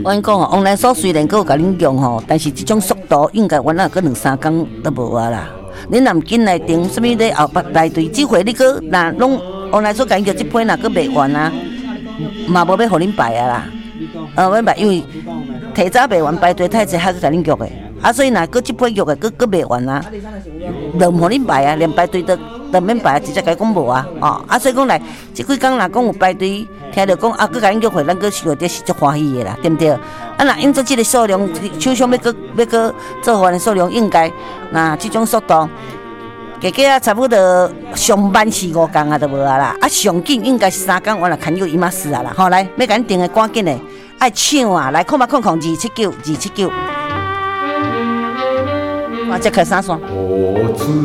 我跟你讲哦，往来所虽然佫有甲恁用吼，但是这种速度应该原来佫2-3天都无啊啦。恁若毋紧来订，什么咧后北排队，这回你佫若拢往来所甲恁叫这批若佫卖完啊，嘛无要互恁排啊啦。要排，因为提早卖完排队太济，还佫甲恁约的。啊，所以若佫这批约的佫卖完啊，就毋互恁排啊，连排队都免排，直接甲伊讲无啊，啊，所以讲来，即几工若讲有排队，听着讲啊，佫甲恁约会，咱佫想着是足欢喜的啦，对不对？啊，若用做即个数量，厂商要佫做完的数量，应该那即种速度，加啊差不多上班4-5工啊，都无啊啦，啊上紧应该是3工，我若牵有伊妈死啊啦，吼，来要甲恁订的赶紧的，爱抢啊，来0800-279-279，我这开3线。